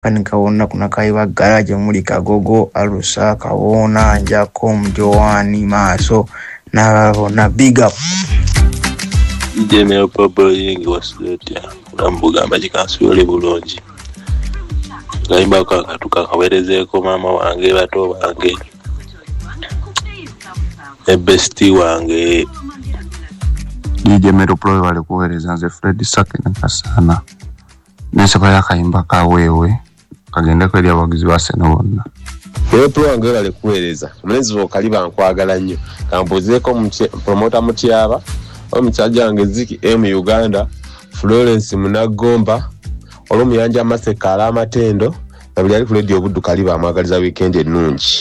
makanika wonna kuna kaiba garage muri Kagogo Alusa Kawona Jakom Joani Maso na big up Jemel Papa yengi wasilete urambuga amajikansule bulonji Gaiba kakatuka kawerezeko mama wange bato bange Ebesti wange DJ Meroplo wale kuwereza nze Fred Sake na Kasana Nesaba ya kaimba ka wewe kagenda kweli abagizi base nabonna Meroplo wange wale kuwereza mwenzi vokaliba nkwagala nnyo kampozeko promoter Mutyaba omuchaja wange Ziki M Uganda Florence Munagomba olumuyanja Maseka Alamatendo nabuli ali ku radio Buddu Kaliba amwagaliza weekend ennungi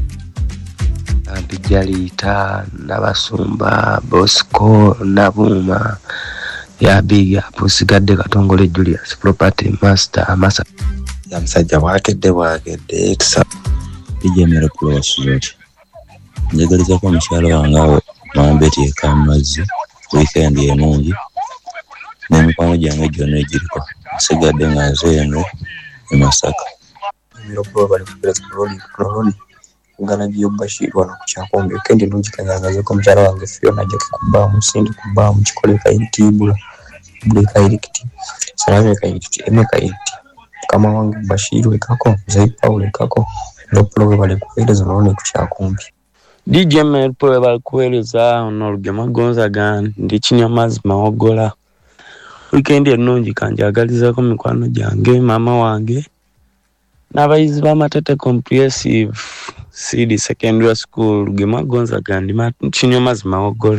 Bijalita Nabasumba Bosco Nabuma ya big pusigadde Katongole Julius Property Master Amasa ya msajja wakedde tsa DJ Meroplo wasilete njagaliza ko mukyalo wangawo mambeti ekamazi weekend ennungi n'emikwano gyange gyonna egiriko nsigadde nga nzeeno e Masaka Meroplo bali kupereza Proloni ngana giyo Bashir wano kuchakombe kendi nungi kanyangaze ko mchara wange Fiona ajja kuba musindi kuba mukikoleka intibula buleka irikiti sarave kairikiti emeka irikiti kama wange Bashir wekako Zai Paul wekako Meroplo bali kupereza none kuchakombe DJ Meroplo bali kupereza onolugema Gonzaga ndi chinya mazi maogola weekend ennungi kanjagaliza ko mikwano gyange mama wange n'abayizi b'Amatete Comprehensive CD Secondary School Gema Gonzaga ndi machinyo mazima ogola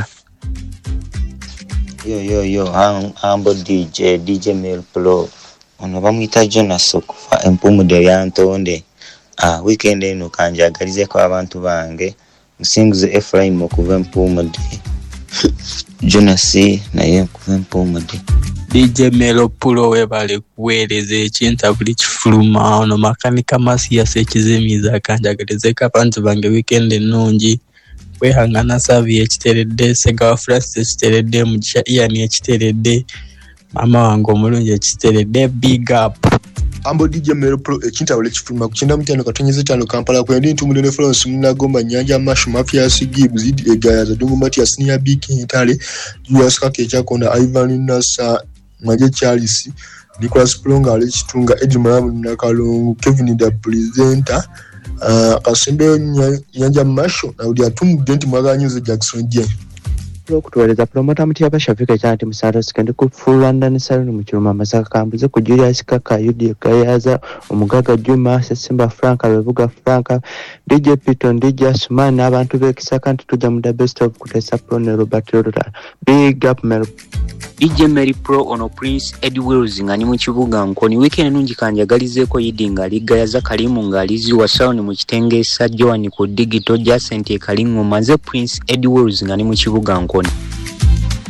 yo ambo DJ Meroplo ono bamwita Jonas okufa empumude yantonde weekend eno kanjagalize ko abantu bange musinguze Ephraim okuva empumude Jonas naye okuva empumude DJ Meroplo webale kuwereza ekinta buli kifuluma ono makanika Masiya sekizemiza kanjagalize abantu bange weekend ennungi wehangana savi ekiteredde Segawa Francis ekiteredde Mugisha Ian ekiteredde mama wange omulungi ekiteredde big up Ambo DJ Meroplo ekinta buli kifuluma kukinda mutano katonyeze tano Kampala kwendi ntumulene Florence Munagomba Nyanja Mashu Mafia Gibbs Egaya Zadungu Matias Nia Biki Ntale Julius Kakecha Kona Ivan Nasa Maje Charles Nicholas Plonga alichitunga Edwin Maramu Nakalongo Kevin the presenter Kasembe Nyanja Masho na udi atumu denti mwaganyuze Jackson J kutuweleza promoter Mutyaba Shafika chanti Musaro sikandi ku full London salon mu Kiruma Masaka kambuze ku Julius Kaka Yudi Kayaza Omugaga Juma Simba Franka Bebuga Franka DJ Piton DJ Asman n'abantu b'Ekisaka ntujja mu the best of kutesa pro ne Robert Rodra big up DJ Meroplo ono Prince Edwills ngani mu kibuga nkoni weekend nungi kanjagalizeko yidinga ligayaza Kalimu ngalizi wa sound mu kitengesa Joan ku digital Jacent Kalingo manze Prince Edwills ngani mu kibuga nkoni